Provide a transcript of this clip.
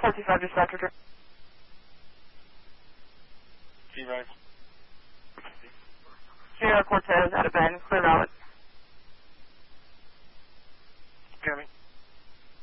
425 dispatcher. T-Rex. Sierra Cortez out of Bend, clear valid.